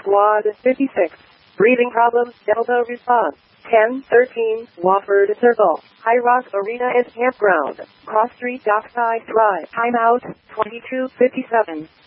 Squad 56. Breathing problems, Delta response. 1013, Wofford Circle, High Rock Arena and Campground, Cross Street Dockside Drive. Timeout, 22:57.